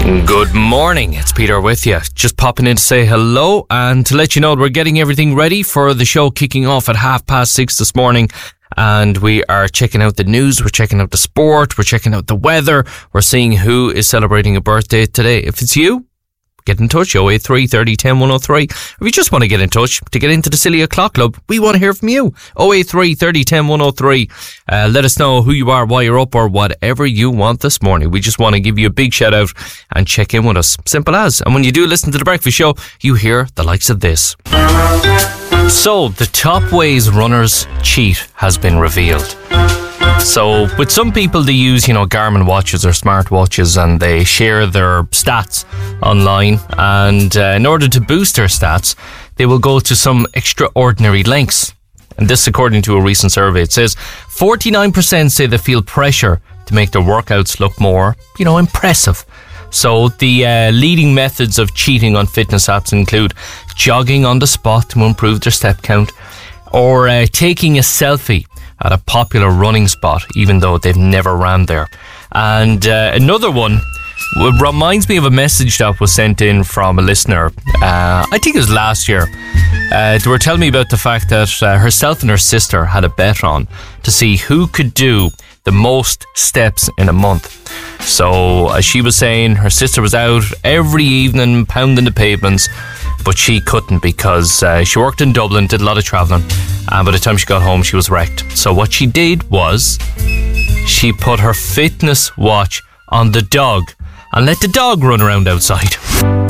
Good morning, it's Peter with you. Just popping in to say hello and to let you know we're getting everything ready for the show kicking off at 6:30 this morning. And we are checking out the news, we're checking out the sport, we're checking out the weather, we're seeing who is celebrating a birthday today. If it's you, get in touch, 083 30 10 103. If you just want to get in touch to get into the Silly O'Clock Club, we want to hear from you. 083 30 10 103. Let us know who you are, why you're up, or whatever you want this morning. We just want to give you a big shout out and check in with us. Simple as. And when you do listen to The Breakfast Show, you hear the likes of this. So, the top ways runners cheat has been revealed. So, with some people, they use, Garmin watches or smartwatches and they share their stats online. And in order to boost their stats, they will go to some extraordinary lengths. And this, according to a recent survey, it says 49% say they feel pressure to make their workouts look more, impressive. So the leading methods of cheating on fitness apps include jogging on the spot to improve their step count, or taking a selfie at a popular running spot, even though they've never ran there. And another one reminds me of a message that was sent in from a listener, I think it was last year. They were telling me about the fact that herself and her sister had a bet on to see who could do the most steps in a month. So, as she was saying, her sister was out every evening pounding the pavements, but she couldn't because she worked in Dublin, did a lot of travelling, and by the time she got home, she was wrecked. So what she did was she put her fitness watch on the dog and let the dog run around outside.